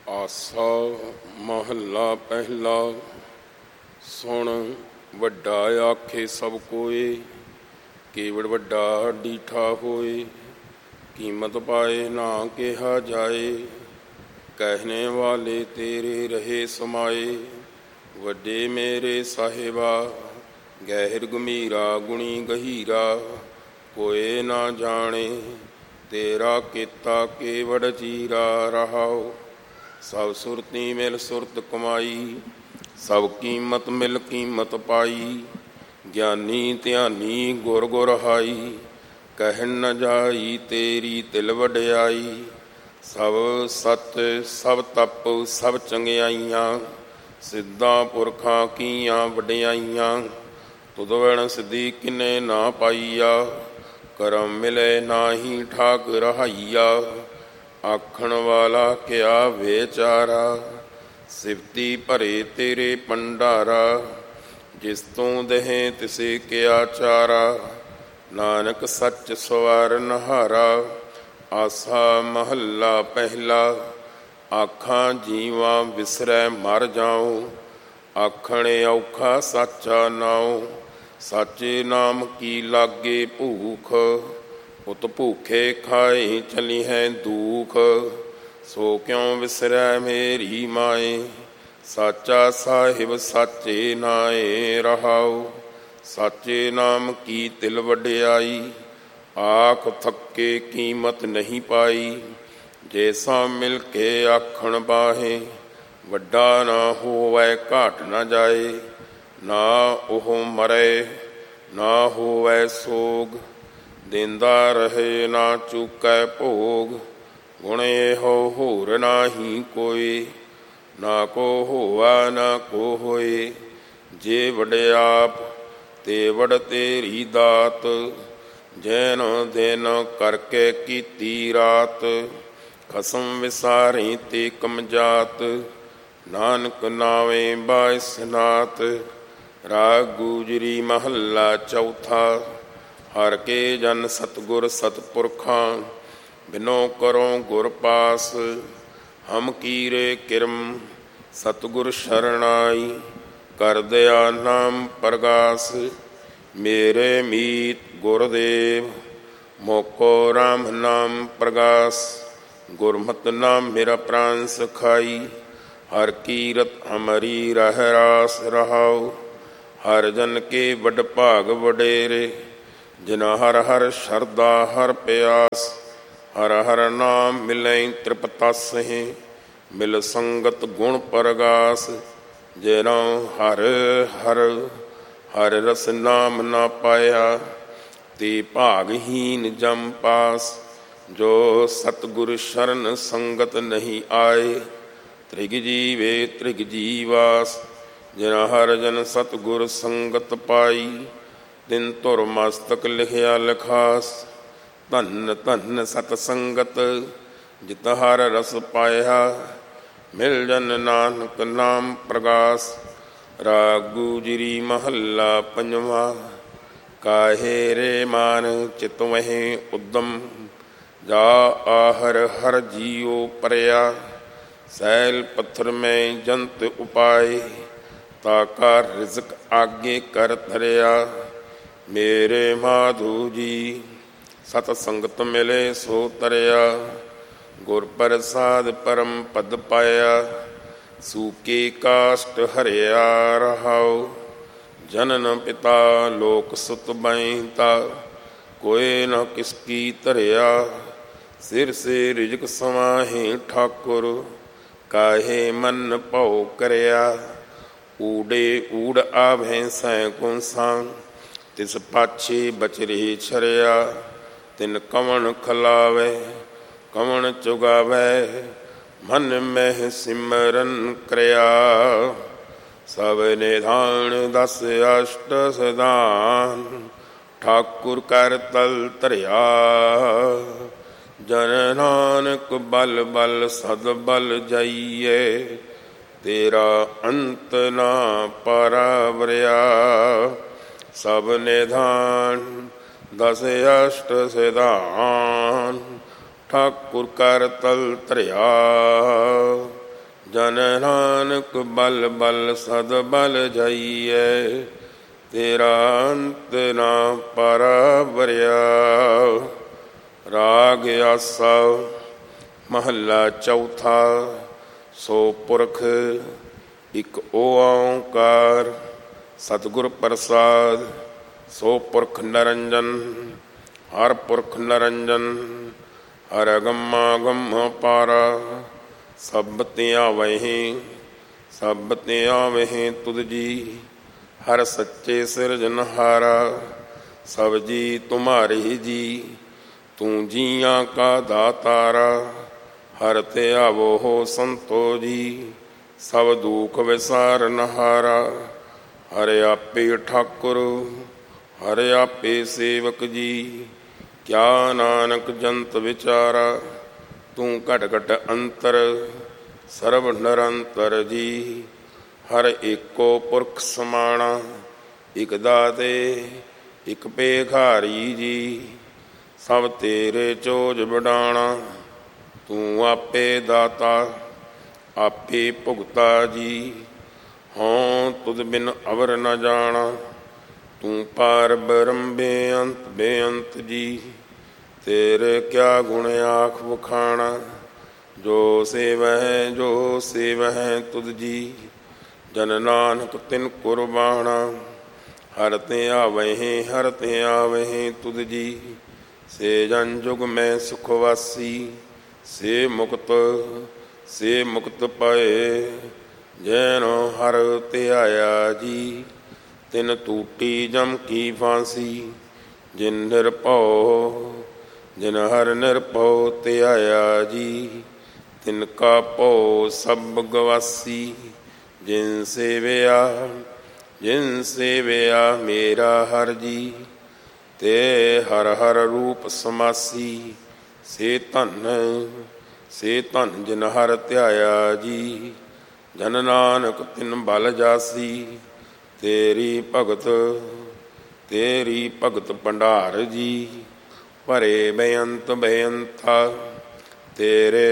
ਆਸਾ ਮਹੱਲਾ ਪਹਿਲਾ। ਸੁਣ ਵੱਡਾ ਆਖੇ ਸਭ ਕੋਏ, ਕੇਵੜ ਵੱਡਾ ਡੀਠਾ ਹੋਏ। ਕੀਮਤ ਪਾਏ ਨਾ ਕਿਹਾ ਜਾਏ, ਕਹਿਣੇ ਵਾਲੇ ਤੇਰੇ ਰਹੇ ਸਮਾਏ। ਵੱਡੇ ਮੇਰੇ ਸਾਹਿਬਾ, ਗਹਿਰ ਗੰਭੀਰਾ ਗੁਣੀ ਗਹੀਰਾ। ਕੋਏ ਨਾ ਜਾਣੇ ਤੇਰਾ ਕੀਤਾ ਕੇਵੜ ਚੀਰਾ। ਰਹਾਉ ਸਭ ਸੁਰਤੀ ਮਿਲ ਸੁਰਤ ਕਮਾਈ, ਸਭ ਕੀਮਤ ਮਿਲ ਕੀਮਤ ਪਾਈ। ਗਿਆਨੀ ਧਿਆਨੀ ਗੁਰ ਗੁਰ ਹਾਈ, ਕਹਿਣ ਨ ਜਾਈ ਤੇਰੀ ਤਿਲ ਵਡਿਆਈ। ਸਭ ਸੱਚ ਸਭ ਤਪ ਸਭ ਚੰਗਿਆਈਆਂ, ਸਿੱਧਾਂ ਪੁਰਖਾਂ ਕੀਆਂ ਵਡਿਆਈਆਂ। ਤੁਧ ਵਣ ਸਿੱਧੀ ਕਿਨੇ ਨਾ ਪਾਈਆ, ਕਰਮ ਮਿਲੇ ਨਾਹੀ ਠਾਕ ਰਹਾਈਆ। ਆਖਣ ਵਾਲਾ ਕਿਆ ਵਿਚਾਰਾ, ਸਿਫਤੀ ਭਰੇ ਤੇਰੇ ਭੰਡਾਰਾ। ਜਿਸ ਤੋਂ ਦਹੇ ਤਿਸੇ ਕਿਆ ਚਾਰਾ, ਨਾਨਕ ਸੱਚ ਸਵਾਰ ਨਹਾਰਾ। ਆਸਾ ਮਹੱਲਾ ਪਹਿਲਾ। ਆਖਾਂ ਜੀਵਾਂ ਵਿਸਰੈ ਮਰ ਜਾਉ, ਆਖਣੇ ਔਖਾ ਸਾਚਾ ਨਾਉ। ਸਾਚੇ ਨਾਮ ਕੀ ਲਾਗੇ ਭੂਖ, ਉਤ ਭੂਖੇ ਖਾਏ ਚਲੀ ਹੈ ਦੂਖ। ਸੋ ਕਿਉ ਵਿਸਰੈ ਮੇਰੀ ਮਾਏ, ਸਾਚਾ ਸਾਹਿਬ ਸਾਚੇ ਨਾਏ। ਰਹਾਉ ਸਾਚੇ ਨਾਮ ਕੀ ਤਿਲ ਵਡਿਆਈ, ਆਖ ਥੱਕੇ ਕੀਮਤ ਨਹੀਂ ਪਾਈ। ਜੈਸਾ ਮਿਲ ਕੇ ਆਖਣ ਬਾਹੇ, ਵੱਡਾ ਨਾ ਹੋਵੈ ਘਾਟ ਨਾ ਜਾਏ। ਨਾ ਉਹ ਮਰੇ ਨਾ ਹੋਵੈ ਸੋਗ, ਦੇਂਦਾ ਰਹੇ ਨਾ ਚੁਕੈ ਭੋਗ। ਗੁਣ ਇਹੋ ਹੋਰ ਨਾਹੀ ਕੋਈ, ਨਾ ਕੋ ਹੋਆ ਨਾ ਕੋ ਹੋਏ। ਜੇ ਵਡਿਆਪ ਤੇ ਵਡ ਤੇਰੀ ਦਾਤ, ਜੈਨ ਦਿਨ ਕਰਕੇ ਕੀਤੀ ਰਾਤ। ਖਸਮ ਵਿਸਾਰੇ ਤੇ ਕਮਜਾਤ, ਨਾਨਕ ਨਾਵੇਂ ਬਾਇਸਨਾਤ। ਰਾਗ ਗੁਜਰੀ ਮਹੱਲਾ ਚੌਥਾ। ਹਰ ਕੇ ਜਨ ਸਤਿਗੁਰ ਸਤਿਪੁਰਖਾਂ, ਬਿਨੋ ਕਰੋ ਗੁਰ ਪਾਸ। ਹਮ ਕੀਰੇ ਕਿਰਮ ਸਤਿਗੁਰ ਸ਼ਰਣਾਈ, ਕਰ ਦਿਆ ਨਾਮ ਪ੍ਰਗਾਸ। ਮੇਰੇ ਮੀਤ ਗੁਰਦੇਵ, ਮੋਕੋ ਰਾਮ ਨਾਮ ਪ੍ਰਗਾਸ। ਗੁਰਮਤਿ ਨਾਮ ਮੇਰਾ ਪ੍ਰਾਨ ਸਖਾਈ, ਹਰ ਕੀਰਤ ਹਮਰੀ ਰਹਿ ਰਾਸ। ਰਹਾਉ ਹਰ ਜਨ ਕੇ ਵਡ ਭਾਗ ਵਡੇਰੇ, ਜਿਨਾ ਹਰ ਹਰ ਸ਼ਰਧਾ ਹਰ ਪਿਆਸ। ਹਰ ਹਰ ਨਾਮ ਮਿਲੈ ਤ੍ਰਿਪਤਾਸਹਿ, ਮਿਲ ਸੰਗਤ ਗੁਣ ਪਰਗਾਸ। ਜਿਨੋ ਹਰ ਹਰ ਹਰ ਰਸ ਨਾਮ ਨਾ ਪਾਇਆ, ਤੇ ਭਾਗਹੀਨ ਜਮ ਪਾਸ। ਜੋ ਸਤਿਗੁਰ ਸ਼ਰਨ ਸੰਗਤ ਨਹੀਂ ਆਏ, ਤ੍ਰਿਗ ਜੀਵੇ ਤ੍ਰਿਗ ਜੀਵਾਸ। ਜਿਨਾ ਹਰ ਜਨ ਸਤਿਗੁਰ ਸੰਗਤ ਪਾਈ, ਤਿਨ ਧੁਰ ਮਸਤਕ ਲਿਖਿਆ ਲਿਖਾਸ। ਧੰਨ ਧੰਨ ਸਤ ਸੰਗਤ ਜਿਤ ਹਰ ਰਸ ਪਾਇਆ, ਮਿਲ ਜਨ ਨਾਨਕ ਨਾਮ ਪ੍ਰਗਾਸ। ਰਾਗ ਗੁਜਰੀ ਮਹੱਲਾ ਪੰਜਵਾ। ਕਾਹੇ ਰੇ ਮਾਨ ਚਿਤ ਵਹਿ ਉਦਮ, ਜਾ ਆਹਰ ਹਰ ਜੀਉ ਪਰਿਆ। ਸੈਲ ਪੱਥਰ ਮੈਂ ਜੰਤ ਉਪਾਏ, ਤਾਕਾ ਰਿਜ਼ਕ ਆਗੇ ਕਰ ਧਰਿਆ। ਮੇਰੇ ਮਾਧੂ ਜੀ ਸਤ ਸੰਗਤ ਮਿਲੇ ਸੋ ਤਰਿਆ। ਗੁਰ ਪ੍ਰਸਾਦ ਪਰਮ ਪਦ ਪਾਇਆ, ਸੂਕੇ ਕਾਸ਼ਟ ਹਰਿਆ। ਰਹਾਉ ਜਨਨ ਪਿਤਾ ਲੋਕ ਸੁਤ ਬੈਂਤਾ, ਕੋਏ ਨ ਕਿਸ ਕੀ ਧਰਿਆ। ਸਿਰ ਸੇ ਰਿਜਕ ਸਮਾਹੇ ਠਾਕੁਰ, ਕਾਹੇ ਮਨ ਭਉ ਕਰਿਆ। ਊੜੇ ਊੜ ਆਭੈ ਸੈ ਕੁੰਸਾਂ, ਤਿਸ ਪਾਛੇ ਬਚਰੇ ਛਰਿਆ। ਤਿਨ ਕਵਣ ਖਲਾਵੈ ਕਵਣ ਚੁਗਾਵੈ, ਮਨ ਮਹਿ ਸਿਮਰਨ ਕਰਿਆ। ਸਭ ਨਿਧਾਨ ਦਸ ਅਸ਼ਟ ਸਿਧਾਨ, ਠਾਕੁਰ ਕਰ ਤਲ ਧਰਿਆ। ਜਨ ਨਾਨਕ ਬਲ ਬਲ ਸਦ ਬਲ ਜਾਈਏ, ਤੇਰਾ ਅੰਤ ਨਾ ਪਰਾਵਰਿਆ। ਸਭ ਨਿਧਾਨ ਦਸ ਅਸ਼ਟ ਸਿਧਾਨ, ਠਾਕੁਰ ਕਰ ਤਲ ਧਰਿਆ। ਜਨ ਨਾਨਕ ਬਲ ਬਲ ਸਦ ਬਲ ਜਾਈਐ, ਤੇਰਾ ਅੰਤ ਨਾ ਪਰਵਰਿਆ। ਰਾਗ ਆਸਾ ਮਹੱਲਾ ਚੌਥਾ। ਸੋ ਪੁਰਖ ਇਕ ਓੰਕਾਰ ਸਤਿਗੁਰ ਪ੍ਰਸਾਦ। ਸੋ ਪੁਰਖ ਨਿਰੰਜਨ ਹਰ ਪੁਰਖ ਨਿਰੰਜਨ। ਹਰ ਅਗੰਮਾ ਗੰਮ ਪਾਰਾ ਸਭ ਤੇ ਆਵਹਿ ਸਭ ਤੇ ਆਵਹਿ ਤੁਧ ਜੀ। ਹਰ ਸੱਚੇ ਸਿਰਜਨਹਾਰਾ ਸਭ ਜੀ ਤੁਮਾਰੇ ਜੀ। ਤੂੰ ਜੀਆਂ ਕਾ ਦਾਤਾਰਾ ਹਰ ਤੇ ਆਵੋ ਹੋ ਸੰਤੋ ਜੀ। ਸਭ ਦੁਖ ਵਿਸਾਰਨਹਾਰਾ ਹਰ ਆਪੇ ਠਾਕੁਰ ਹਰ ਆਪੇ ਸੇਵਕ ਜੀ। ਕਿਆ ਨਾਨਕ ਜੰਤ ਵਿਚਾਰਾ ਤੂੰ ਘਟ ਘਟ ਅੰਤਰ ਸਰਬ ਨਿਰੰਤਰ ਜੀ। ਹਰ ਏਕੋ ਪੁਰਖ ਸਮਾਣਾ ਇਕ ਦਾਤੇ ਇਕ ਭੇਖਾਰੀ ਜੀ। ਸਭ ਤੇਰੇ ਚੋਜ ਵਡਾਣਾ ਤੂੰ ਆਪੇ ਦਾਤਾ ਆਪੇ ਭੁਗਤਾ ਜੀ। ਹੋਂ ਤੁਧ ਬਿਨ ਅਵਰ ਨ ਜਾਣਾ ਤੂੰ ਪਾਰ ਬ੍ਰਹਮ ਬੇਅੰਤ ਬੇਅੰਤ ਜੀ। ਤੇਰੇ ਕਿਆ ਗੁਣ ਆਖ ਵਖਾਣਾ ਜੋ ਸੇਵਹਿ ਜੋ ਸੇਵਹਿ ਤੁਧ ਜੀ। ਜਨ ਨਾਨਕ ਤਿਨ ਕੁਰਬਾਣਾ ਹਰ ਤੇ ਆਵਹਿ ਹਰ ਤੇ ਆਵਹਿ ਤੁਧ ਜੀ। ਸੇ ਜਨ ਜੁਗ ਮੈਂ ਸੁਖ ਵਾਸੀ ਸੇ ਮੁਕਤ ਪਾਏ। ਜੈਨ ਹਰ ਧਿਆਇਆ ਜੀ ਤਿਨ ਟੂਟੀ ਜਮ ਕੀ ਫਾਂਸੀ। ਜਿਨ ਨਿਰਭਉ ਜਿਨ ਹਰ ਨਿਰਭਉ ਧਿਆਇਆ ਜੀ ਤਿਨ ਕਾ ਭਉ ਸਭ ਗਵਾਸੀ। ਜਿਨ ਸੇਵਿਆ ਮੇਰਾ ਹਰ ਜੀ ਤੇ ਹਰ ਹਰ ਰੂਪ ਸਮਾਸੀ। ਸੇ ਧਨ ਜਿਨ ਹਰ ਧਿਆਇਆ ਜੀ। ਜਨ ਨਾਨਕ ਤਿਨ ਬਲ ਜਾਸੀ। ਤੇਰੀ ਭਗਤ ਭੰਡਾਰ ਜੀ ਭਰੇ ਬੇਅੰਤ ਬੇਅੰਤਾ। ਤੇਰੇ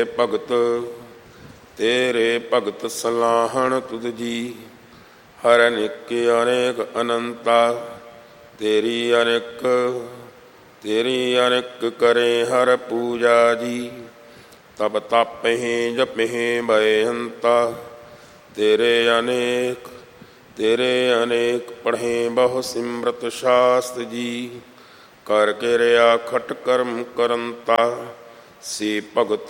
ਭਗਤ ਸਲਾਹਣ ਤੁਧ ਜੀ। ਹਰ ਅਨੇਕ ਅਨੇਕ ਅਨੰਤਾ। ਤੇਰੀ ਅਨੇਕ ਕਰੇ ਹਰ ਪੂਜਾ ਜੀ। ਤਬ ਤਪਹਿ ਜਪਹਿ ਬੇਅੰਤਾ। ਤੇਰੇ ਅਨੇਕ ਪੜ੍ਹੇ ਬਹੁ ਸਿਮਰਤ ਸ਼ਾਸਤ ਜੀ। ਕਰ ਕਿਰਿਆ ਖਟ ਕਰਮ ਕਰੰਤਾ। ਸੇ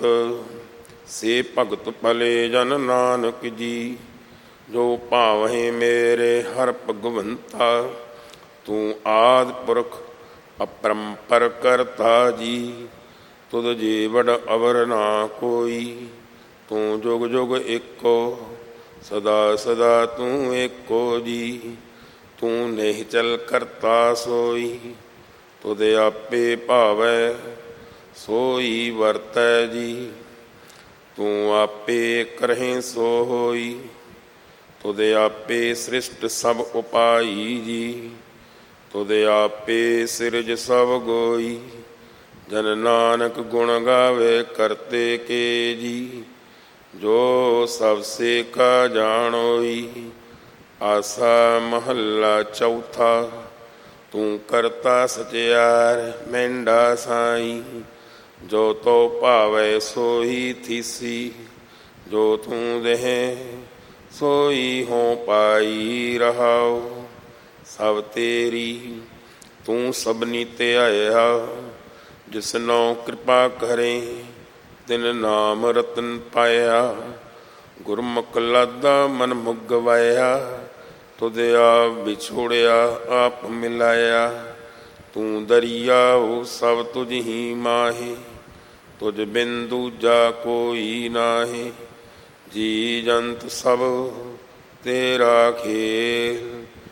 ਭਗਤ ਭਲੇ ਜਨ ਨਾਨਕ ਜੀ। ਜੋ ਭਾਵਹਿ ਮੇਰੇ ਹਰ ਭਗਵੰਤਾ। ਤੂੰ ਆਦਿ ਪੁਰਖ ਅਪਰੰਪਰ ਕਰਤਾ ਜੀ। ਤੁਧ ਜੀ ਵਡ ਅਵਰ ਨਾ ਕੋਈ। ਤੂੰ ਜੁਗ ਜੁਗ ਏਕੋ ਸਦਾ ਸਦਾ ਤੂੰ ਏਕੋ ਜੀ। ਤੂੰ ਨਹੀਂ ਚਲ ਕਰਤਾ ਸੋਈ। ਤੁਧ ਆਪੇ ਭਾਵੈ ਸੋਈ ਵਰਤੈ ਜੀ। ਤੂੰ ਆਪੇ ਕਰਹਿ ਸੋ ਹੋਈ। ਤੁਧ ਆਪੇ ਸ੍ਰਿਸ਼ਟ ਸਭ ਉਪਾਈ ਜੀ। ਤੁਧ ਆਪੇ ਸਿਰਜ ਸਭ ਗੋਈ। ਜਨ ਨਾਨਕ ਗੁਣ ਗਾਵੇ ਕਰਤੇ ਕੇ ਜੀ। ਜੋ ਸਭ ਸੇ ਕਾ ਜਾਣੋਈ। ਆਸਾ ਮਹੱਲਾ ਚੌਥਾ। ਤੂੰ ਕਰਤਾ ਸਚਿਆਰ ਮਹਿੰਡਾ ਸਾਈ। ਜੋ ਤੋ ਭਾਵੈ ਸੋਈ ਥੀਸੀ। ਜੋ ਤੂੰ ਦੇਹ ਸੋਈ ਹੋ ਪਾਈ ਰਹਾਉ। ਸਭ ਤੇਰੀ ਤੂੰ ਸਭਨੀ ਧਿਆਇਆ। ਜਿਸਨੋ ਕਿਰਪਾ ਕਰੇ ਤਿਨ ਨਾਮ ਰਤਨ ਪਾਇਆ। ਗੁਰਮੁਖ ਲਾਦਾ ਮਨ ਮੁਗਵਾਇਆ। ਤੁਧ ਆਪ ਵਿਛੋੜਿਆ ਆਪ ਮਿਲਾਇਆ। ਤੂੰ ਦਰਿਆਉ ਸਭ ਤੁਝ ਹੀ ਮਾਹੇ। ਤੁਝ ਬਿਨ ਦੂਜਾ ਕੋਈ ਨਾਹੀ। ਜੀ ਜੰਤ ਸਭ ਤੇਰਾ ਖੇਲ।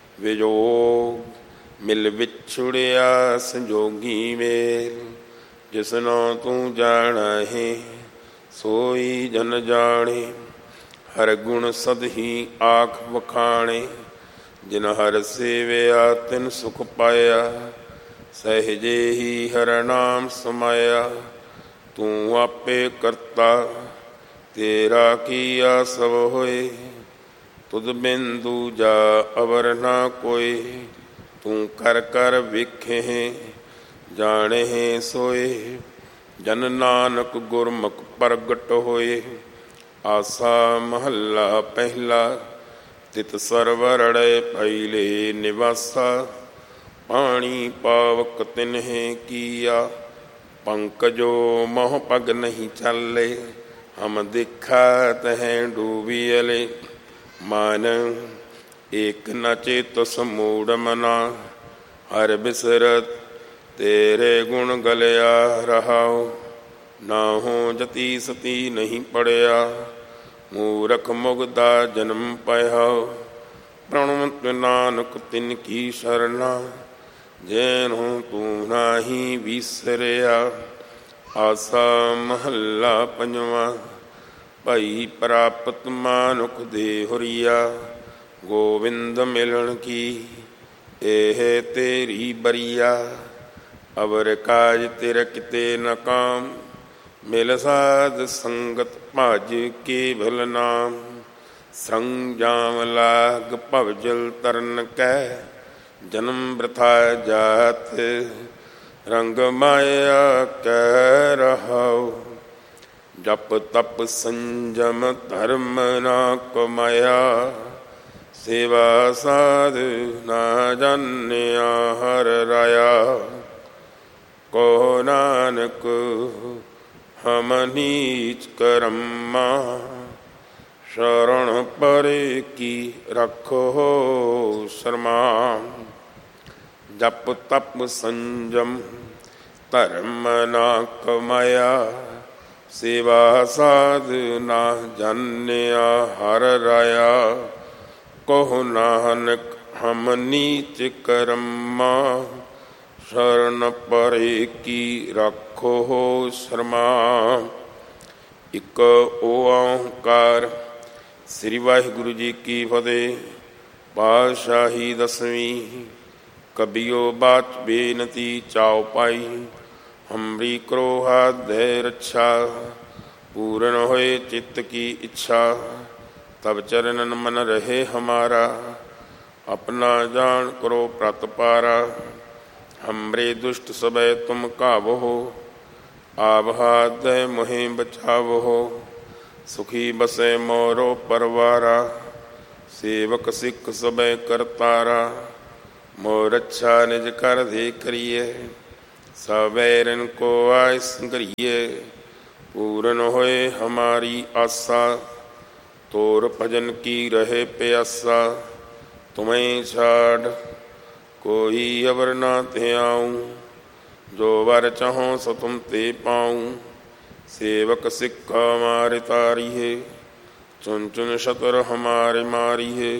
ਵਿਜੋਗ ਮਿਲ ਵਿਛੁੜਿਆ ਸੰਜੋਗੀ ਮੇਲ। ਜਿਸਨੋ ਤੂੰ ਜਾਣਹਿ ਸੋਈ ਜਨ ਜਾਣੇ। ਹਰ ਗੁਣ ਸਦ ਹੀ ਆਖ ਵਖਾਣੇ। ਜਿਨ ਹਰ ਸੇਵਿਆ ਤਿਨ ਸੁਖ ਪਾਇਆ। ਸਹਿਜੇ ਹੀ ਹਰ ਨਾਮ ਸਮਾਇਆ। ਤੂੰ ਆਪੇ ਕਰਤਾ ਤੇਰਾ ਕੀਆ ਸਭ ਹੋਏ। ਤੁਧ ਬਿਨ ਦੂਜਾ ਅਵਰ ਨਾ ਕੋਇ। ਤੂੰ ਕਰ ਕਰ ਵੇਖੇ ਜਾਣੇ ਸੋਏ। ਜਨ ਨਾਨਕ ਗੁਰਮੁਖ ਪ੍ਰਗਟ ਹੋਏ। ਆਸਾ ਮਹੱਲਾ ਪਹਿਲਾ। ਤਿਤ ਸਰਵਰੜੈ ਪਹਿਲੇ ਨਿਵਾਸਾ। ਪਾਣੀ ਪਾਵਕ ਤਿਨਹਿ ਕੀਆ। ਪੰਕਜੋ ਮੋਹ ਪਗ ਨਹੀਂ ਚਾਲੇ। ਹਮ ਦੇਖਾ ਤਹਿ ਡੂਬੀਅਲੇ। ਮਨ ਏਕ ਨ ਚੇਤਸ ਮੂੜ ਮਨਾ। ਹਰ ਬਿਸਰਤ ਤੇਰੇ ਗੁਣ ਗਲਿਆ ਰਹਾਉ। ਨਾਹੋ ਜਤੀ ਸਤੀ ਨਹੀਂ ਪੜਿਆ। ਮੂਰਖ ਮੁਗਦਾ ਜਨਮ ਪਾਇਓ। ਪ੍ਰਣਵੰਤ ਨਾਨਕ ਤਿਨ ਕੀ ਸ਼ਰਨਾ। ਜੈਨੁ ਤੂੰ ਨਾਹੀ ਵਿਸਰਿਆ। ਆਸਾ ਮਹੱਲਾ ਪੰਜਵਾ। ਭਾਈ ਪ੍ਰਾਪਤ ਮਾਨੁਖ ਦੇ ਹੁਰੀਆ। ਗੋਵਿੰਦ ਮਿਲਣ ਕੀ ਇਹ ਤੇਰੀ ਬਰੀਆ। ਅਵਰ ਕਾਜ ਤੇਰਾ ਕਿਤੇ ਨ ਕਾਮ। ਮਿਲ ਸਾਧ ਸੰਗਤ ਭਜ ਕੇਵਲ ਨਾਮ। ਸੰਜਾਮ ਲਾਗ ਭਵਜਲ ਤਰਨ ਕੈ। ਜਨਮ ਬ੍ਰਿਥਾ ਜਾਤ ਰੰਗ ਮਾਇਆ ਕਹਿ ਰਹਾਉ। ਜਪ ਤਪ ਸੰਜਮ ਧਰਮ ਨਾ ਕਮਾਇਆ। ਸੇਵਾ ਸਾਧ ਨਾ ਜਾਣਿਆ ਹਰ ਰਾਇਆ। ਕੋ ਨਾਨਕ ਹਮ ਨੀਚ ਕਰਮਾ। ਸ਼ਰਣ ਪਰੇ ਕੀ ਰੱਖੋ ਸ਼ਰਮਾ। ਜਪ ਤਪ ਸੰਜਮ ਧਰਮ ਨਾ ਕਮਾਇਆ। ਸੇਵਾ ਸਾਧ ਨਾ ਜਾਣਿਆ ਹਰ ਰਾਇਆ। ਕਹੁ ਨਾਨਕ ਹਮ ਨੀਚ ਕਰਮਾ। ਸ਼ਰਨ ਪਰੇ ਕੀ ਰੱਖੋ ਸ਼ਰਮਾ। ਇੱਕ ਓਂਕਾਰ। ਸ੍ਰੀ ਵਾਹਿਗੁਰੂ ਜੀ ਕੀ ਫਤਿਹ। ਪਾਤਸ਼ਾਹੀ ਦਸਵੀਂ। ਕਬੀਓ ਬਾਚ ਬੇਨਤੀ ਚਾਉ ਪਾਈ। ਹਮਰੀ ਕਰੋ ਹਾਥ ਰੱਛਾ। ਪੂਰਨ ਹੋਏ ਚਿੱਤ ਕੀ ਇੱਛਾ। ਤਬ ਚਰਨਨ ਮਨ ਰਹੇ ਹਮਾਰਾ। ਆਪਣਾ ਜਾਣ ਕਰੋ ਪ੍ਰਤ ਪਾਰਾ। ਹਮਰੇ ਦੁਸ਼ਟ ਸਬੈ ਤੁਮ ਕਾਵੋ। ਆਵਹਾਦ ਮੋਹਿ ਬਚਾਵੋ। ਸੁਖੀ ਬਸੈ ਮੋਰੋ ਪਰਵਾਰਾ। ਸੇਵਕ ਸਿੱਖ ਸਬੈ ਕਰਤਾਰਾ। ਮੋਰ ਅੱਛਾ ਨਿਜ ਕਰ ਦੇ ਕਰੀਏ। ਸਵੈਰਨ ਕੋ ਆਇਸ ਕਰੀਏ। ਪੂਰਨ ਹੋਏ ਹਮਾਰੀ ਆਸਾ। ਤੋਰ ਭਜਨ ਕੀ ਰਹੇ ਪਿਆਸਾ। ਤੁਮੈ ਛਾੜ ਕੋਈ ਅਵਰ ਨਾ ਧਿਆਉ। ਜੋ ਵਰ ਚਾਹੋ ਸੋ ਤੁਮ ਤੇ ਪਾਉ। ਸੇਵਕ ਸਿੱਖ ਹਮਾਰੇ ਤਾਰੀਏ। ਚੁਨ ਚੁਨ ਸ਼ਤਰ ਹਮਾਰੇ ਮਾਰੀਏ।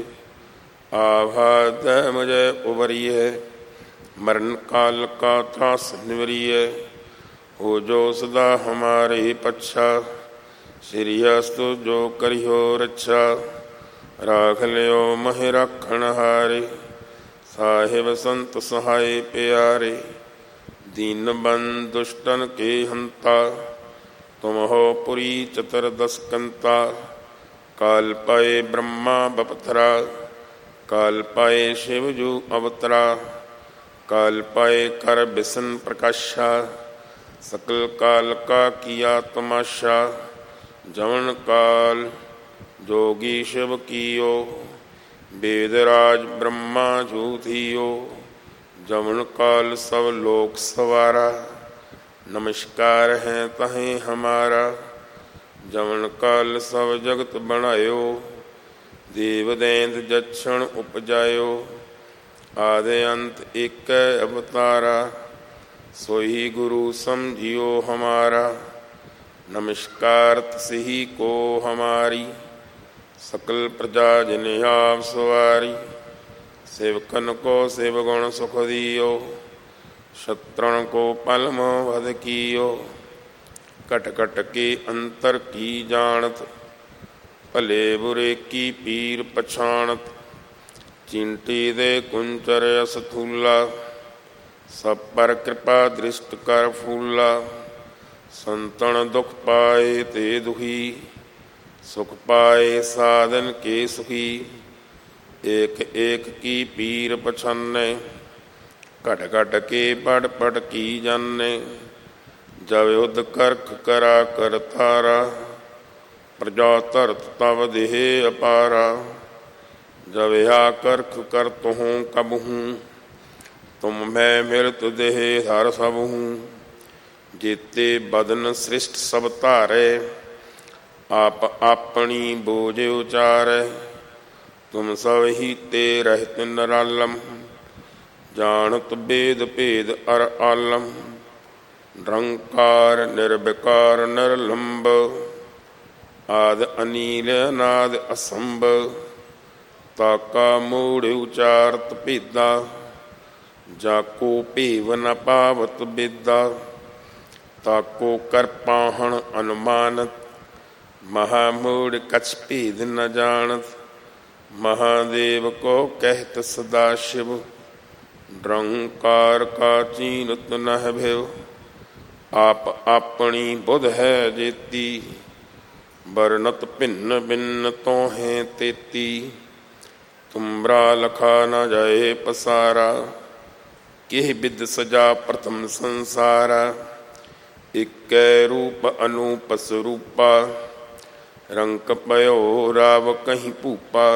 ਆਭਾਦ ਮੁਝੇ ਉਬਰੀਏ। ਮਰਨ ਕਾਲ ਕਾ त्रास ਨਿਵਰੀਏ। ਹੋ ਜੋ ਸਦਾ ਹਮਾਰੇ ਪੱਛਾ। ਸ੍ਰੀ ਅਸਤੁ ਜੋ ਕਰਿਓ ਰੱਛਾ। ਰਾਖ ਲਿਓ ਮਹਿ ਰਾਖਣ ਹਾਰੇ। ਸਾਹਿਬ ਸੰਤ ਸਹਾਏ ਪਿਆਰੇ। ਦੀਨ ਬੰਦ ਦੁਸ਼ਟਨ ਕੇ ਹੰਤਾ। ਤੁਮ ਹੋ ਪੁਰੀ ਚਤੁਰਦਸ ਕੰਤਾ। ਕਾਲ ਪਾਏ ਬ੍ਰਹਮਾ ਬਪਤਰਾ। ਕਾਲ ਪਾਏ ਸ਼ਿਵ ਜੂ ਅਵਤਰਾ। ਕਾਲ ਪਾਏ ਕਰ ਬਿਸਨ ਪ੍ਰਕਾਸ਼ਾ। ਸਕਲ ਕਾਲ ਕਾ ਕੀਆ ਤਮਾਸ਼ਾ। ਜਵਨ ਕਾਲ ਜੋਗੀ ਸ਼ਿਵ ਕੀਓ। ਵੇਦ ਰਾਜ ਬ੍ਰਹਮਾ ਜੂ ਥੀਓ। ਜਵਨ ਕਾਲ ਸਭ ਲੋਕ ਸਵਾਰਾ। ਨਮਸਕਾਰ ਹੈ ਤਹੇ ਹਮਾਰਾ। ਜਵਨ ਕਾਲ ਸਭ ਜਗਤ ਬਣਾਇਓ। ਦੇਵ ਦੈਂਤ ਜਛਣ ਉਪਜਾਇਓ। ਆਦਿ ਅੰਤ ਏਕੈ ਅਵਤਾਰਾ। ਸੋਈ ਗੁਰੂ ਸਮਝਿਓ ਹਮਾਰਾ। ਨਮਸਕਾਰ ਤਸਹੀ ਕੋ ਹਮਾਰੀ। ਸਕਲ ਪ੍ਰਜਾ ਜਿਨ ਆਪ ਸਵਾਰੀ। ਸੇਵਕਨ ਕੋ ਸੇਵ ਗੁਣ ਸੁਖ ਦਿਓ। ਸ਼ਤਰਨ ਕੋ ਪਲਮ ਵਧ ਕੀਓ। ਘਟ ਘਟ ਕੇ ਅੰਤਰ ਕੀ ਜਾਣਤ। ਭਲੇ ਬੁਰੇ ਕੀ ਪੀਰ ਪਛਾਣਤ। ਚਿੰਟੀ ਦੇ ਕੁੰਚਰ ਅਸਥੂਲਾ। ਸਭ ਪਰ ਕਿਰਪਾ ਦ੍ਰਿਸ਼ਟ ਕਰ ਫੂਲਾ। ਸੰਤਨ ਦੁਖ ਪਾਏ ਤੇ ਦੁਖੀ। सुख पाए साधन के सुखी। एक एक की पीर पछाने घट घट के पढ़ पढ़ की जाने। जब युद्ध करख करा कर थारा प्रजा धरत तब देह अपारा। जब या करख कर तुहूँ कब हूँ तुम मैं मिलत देह हर सब हूँ। जेते बदन सृष्ट सब धारे आप अपनी बोझ उचारे। तुम सब ही ते रहत निरालम जानत वेद भेद अर आलम। निरंकार निर्विकार निर्लंब आद अनील अनाद असंभ। ताका मूढ़ उचारत भेदा जाको भेव न पावत बेदा। ताको कर पाहन अनुमानत महामूढ़ कछ भेद न जानत। महादेव को कहत सदा शिव निरंकार का चीनत नह भय। आप अपनी बुध है जेती वर्णत भिन्न भिन्न तो हैं तेती। तुमरा लखा न जाए पसारा किह बिद सजा प्रथम संसारा। इक्कै रूप अनूप स्वरूपा रंक पयो राव कहीं भूपा।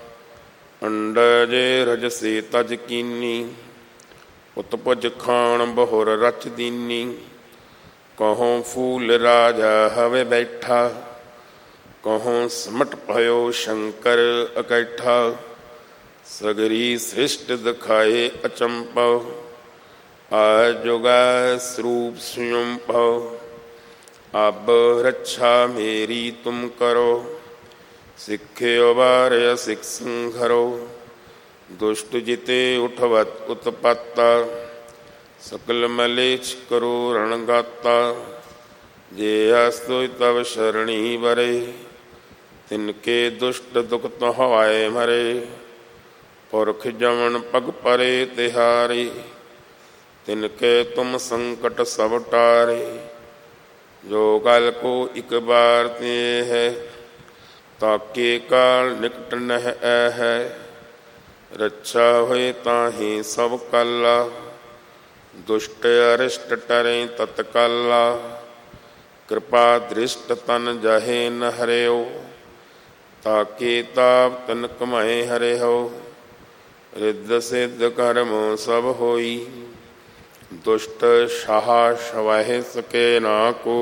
अंडजे रज से तज कीनी उत्पज खान बहुर रच दीनी। कहों फूल राजा हवे बैठा कहों समट भयो शंकर अकैठा। सगरी सृष्ट दिखाए अचंपव आजुगा स्वरूप स्वयं पव। अब रक्षा मेरी तुम करो सिखे वार्य सिख संघरो। दुष्ट जिते उठवत उत्पत्ता सकल मलेच्छ करो रणगाता। जे अस्तु तव शरणी वरे तिनके दुष्ट दुख तो हवाए मरे। पुरख जमन पग परे तिहारी तिनके तुम संकट सब टारे। जो गल को एक बार ते है ताके काल निकट नह है। रक्षा हुए ताहि सब कला दुष्ट अरिष्ट टरे तत्काला। कृपा दृष्ट तन जहे न हरियो ताके ताप तन कमाए हरे हो। रिद्ध सिद्ध कर्म सब होई दुष्ट शाह शवह सके ना को।